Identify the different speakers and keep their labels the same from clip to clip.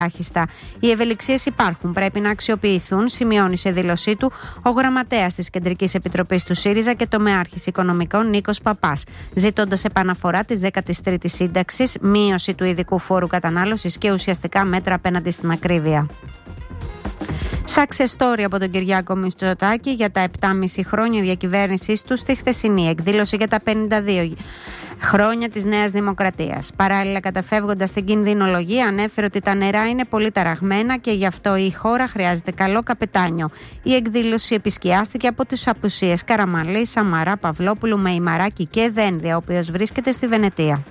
Speaker 1: ελάχιστα. Οι ευελιξίες υπάρχουν, πρέπει να αξιοποιηθούν, σημειώνει σε δήλωσή του ο γραμματέας της Κεντρικής Επιτροπής του ΣΥΡΙΖΑ και τομεάρχης οικονομικών Νίκος Παπάς, ζητώντας επαναφορά της 13ης σύνταξης, μείωση του ειδικού φόρου κατανάλωσης και ουσιαστικά μέτρα απέναντι στην ακρίβεια. Success story από τον Κυριάκο Μητσοτάκη για τα 7,5 χρόνια διακυβέρνησής του στη χθεσινή εκδήλωση για τα 52 χρόνια της Νέας Δημοκρατίας. Παράλληλα, καταφεύγοντας την κινδυνολογία, ανέφερε ότι τα νερά είναι πολύ ταραγμένα και γι' αυτό η χώρα χρειάζεται καλό καπετάνιο. Η εκδήλωση επισκιάστηκε από τις απουσίες Καραμανλή, Σαμαρά, Παυλόπουλου, Μεϊμαράκη και Δένδια, ο οποίος βρίσκεται στη Βενετία.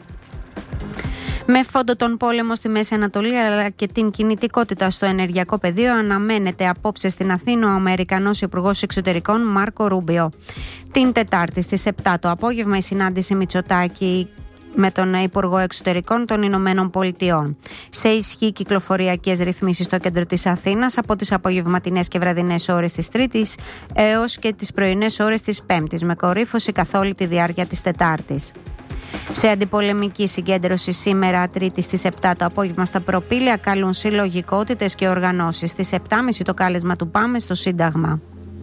Speaker 1: Με φόντο τον πόλεμο στη Μέση Ανατολή αλλά και την κινητικότητα στο ενεργειακό πεδίο, αναμένεται απόψε στην Αθήνα ο Αμερικανός Υπουργός Εξωτερικών Μάρκο Ρούμπιο. Την Τετάρτη στις 7 το απόγευμα η συνάντηση Μητσοτάκη με τον Υπουργό Εξωτερικών των Ηνωμένων Πολιτειών. Σε ισχύ κυκλοφοριακές ρυθμίσεις στο κέντρο της Αθήνας από τις απογευματινές και βραδινές ώρες της Τρίτης έως και τις πρωινές ώρες της Πέμπτης, με κορύφωση καθ' όλη τη διάρκεια της Τετάρτης. Σε αντιπολεμική συγκέντρωση σήμερα Τρίτη στις 7 το απόγευμα στα Προπήλαια καλούν συλλογικότητες και οργανώσεις. Στις 7.30 το κάλεσμα του Πάμε στο Σύνταγμα.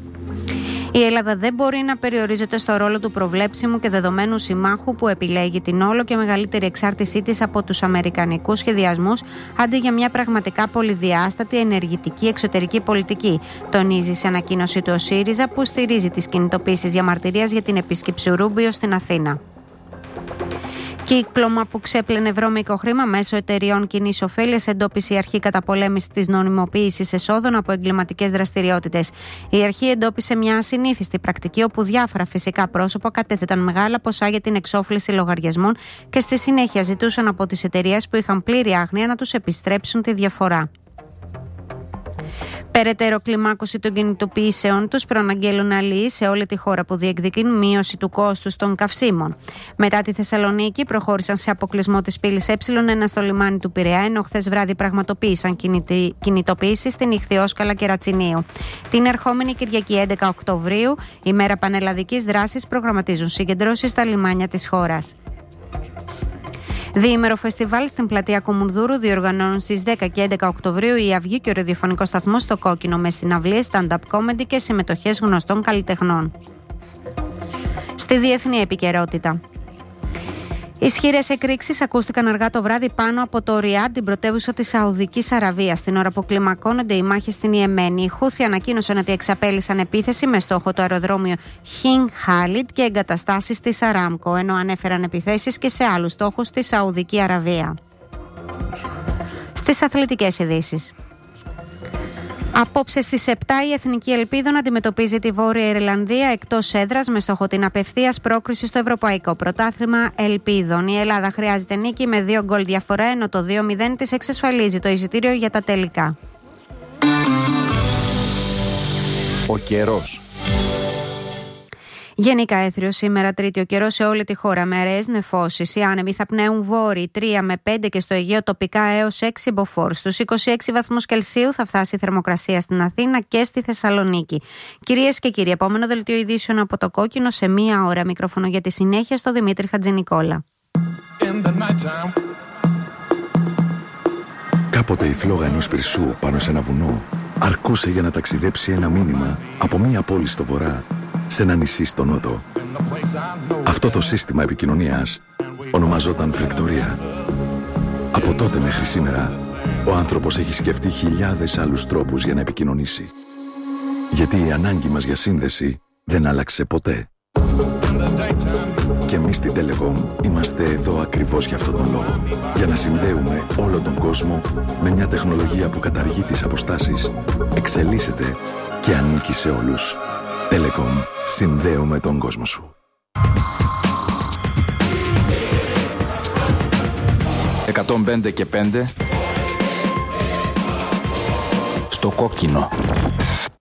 Speaker 1: Η Ελλάδα δεν μπορεί να περιορίζεται στο ρόλο του προβλέψιμου και δεδομένου συμμάχου που επιλέγει την όλο και μεγαλύτερη εξάρτησή της από τους αμερικανικούς σχεδιασμούς αντί για μια πραγματικά πολυδιάστατη ενεργητική εξωτερική πολιτική, τονίζει σε ανακοίνωση του ο ΣΥΡΙΖΑ που στηρίζει τις κινητοποίησεις διαμαρτυρίας για την επίσκεψη Ρούμπιο στην Αθήνα. Κύκλωμα που ξέπλαινε βρώμικο χρήμα μέσω εταιριών κοινής ωφέλειας, εντόπισε η Αρχή Καταπολέμησης της Νομιμοποίησης Εσόδων από εγκληματικές δραστηριότητες. Η Αρχή εντόπισε μια ασυνήθιστη πρακτική όπου διάφορα φυσικά πρόσωπα κατέθεταν μεγάλα ποσά για την εξόφληση λογαριασμών και στη συνέχεια ζητούσαν από τις εταιρείες που είχαν πλήρη άγνοια να τους επιστρέψουν τη διαφορά. Περαιτέρω κλιμάκωση των κινητοποιήσεων τους προαναγγέλουν αλληλείς σε όλη τη χώρα που διεκδικούν μείωση του κόστους των καυσίμων. Μετά τη Θεσσαλονίκη προχώρησαν σε αποκλεισμό της πύλης Ε1 στο λιμάνι του Πειραιά, ενώ χθες βράδυ πραγματοποίησαν κινητοποιήσεις στην Ιχθυόσκαλα και Ρατσινίου. Την ερχόμενη Κυριακή 11 Οκτωβρίου, ημέρα πανελλαδικής δράσης, προγραμματίζουν συγκεντρώσεις στα λιμάνια της χώρας. Διήμερο φεστιβάλ στην πλατεία Κουμουνδούρου διοργανώνουν στις 10 και 11 Οκτωβρίου η Αυγή και ο ραδιοφωνικός σταθμός στο Κόκκινο με συναυλίες, stand-up comedy και συμμετοχές γνωστών καλλιτεχνών. Στη διεθνή επικαιρότητα. Ισχυρές εκρήξεις ακούστηκαν αργά το βράδυ πάνω από το Ριάντ, την πρωτεύουσα της Σαουδικής Αραβίας, την ώρα που κλιμακώνονται οι μάχες στην Ιεμένη. Οι Χούθι ανακοίνωσαν ότι εξαπέλυσαν επίθεση με στόχο το αεροδρόμιο Χιν Χάλιντ και εγκαταστάσεις της Αράμκο, ενώ ανέφεραν επιθέσεις και σε άλλους στόχους στη Σαουδική Αραβία. Στις αθλητικές ειδήσεις. Απόψε στις 7 η Εθνική Ελπίδων αντιμετωπίζει τη Βόρεια Ιρλανδία εκτός έδρας με στόχο την απευθείας πρόκριση στο Ευρωπαϊκό Πρωτάθλημα Ελπίδων. Η Ελλάδα χρειάζεται νίκη με 2 γκολ διαφορά, ενώ το 2-0 της εξασφαλίζει το εισιτήριο για τα τελικά.
Speaker 2: Ο καιρός.
Speaker 1: Γενικά έθριο σήμερα Τρίτη ο καιρός σε όλη τη χώρα με αραιές νεφώσεις. Οι άνεμοι θα πνέουν βόρειοι 3 με 5 και στο Αιγαίο τοπικά έως 6 μποφόρ. Στους 26 βαθμούς Κελσίου θα φτάσει η θερμοκρασία στην Αθήνα και στη Θεσσαλονίκη. Κυρίες και κύριοι, επόμενο δελτίο ειδήσεων από το Κόκκινο σε 1 ώρα. Μικρόφωνο για τη συνέχεια στο Δημήτρη Χατζηνικόλα.
Speaker 3: Κάποτε η φλόγα ενός πυρσού πάνω σε ένα βουνό αρκούσε για να ταξιδέψει ένα μήνυμα από μία πόλη στο βορρά σε ένα νησί στο νότο. Αυτό το σύστημα επικοινωνίας ονομαζόταν φρεκτορία. Από τότε μέχρι σήμερα, ο άνθρωπος έχει σκεφτεί χιλιάδες άλλους τρόπους για να επικοινωνήσει. Γιατί η ανάγκη μας για σύνδεση δεν άλλαξε ποτέ. Και εμείς στην Telecom είμαστε εδώ ακριβώς για αυτόν τον λόγο. Για να συνδέουμε όλο τον κόσμο με μια τεχνολογία που καταργεί τις αποστάσεις, εξελίσσεται και ανήκει σε όλους. Telecom. Συνδέουμε τον κόσμο σου.
Speaker 2: 105 και 5 στο Κόκκινο.